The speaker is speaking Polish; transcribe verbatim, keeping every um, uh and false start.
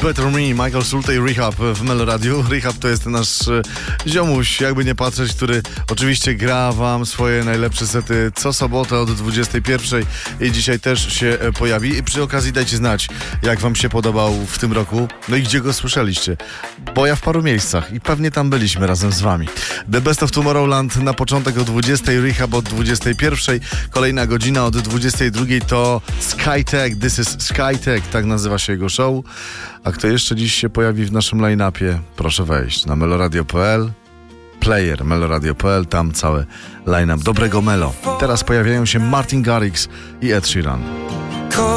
Better Me, Michael Schulte i Rehab w Meloradiu. Rehab to jest nasz e, ziomuś, jakby nie patrzeć, który oczywiście gra wam swoje najlepsze sety co sobotę od dwudziestej pierwszej i dzisiaj też się e, pojawi. I przy okazji dajcie znać, jak wam się podobał w tym roku, no i gdzie go słyszeliście. Bo ja w paru miejscach i pewnie tam byliśmy razem z wami. The Best of Tomorrowland na początek o dwudziestej, Rehab od dwudziestej pierwszej, kolejna godzina od dwudziestej drugiej to Skytech, This is Skytech, tak nazywa się jego show. A kto jeszcze dziś się pojawi w naszym line-upie? Proszę wejść na meloradio kropka p l, player meloradio kropka p l, tam cały line-up dobrego melo. Teraz pojawiają się Martin Garrix i Ed Sheeran.